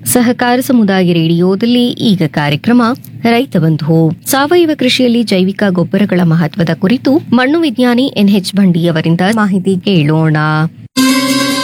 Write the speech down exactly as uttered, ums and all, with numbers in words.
ಸಹಕಾರ ಸಮುದಾಯ ರೇಡಿಯೋದಲ್ಲಿ ಈಗ ಕಾರ್ಯಕ್ರಮ ರೈತ ಬಂಧು. ಸಾವಯವ ಕೃಷಿಯಲ್ಲಿ ಜೈವಿಕ ಗೊಬ್ಬರಗಳ ಮಹತ್ವದ ಕುರಿತು ಮಣ್ಣು ವಿಜ್ಞಾನಿ ಎನ್ಎಚ್ ಬಂಡಿಯವರಿಂದ ಮಾಹಿತಿ ಕೇಳೋಣ.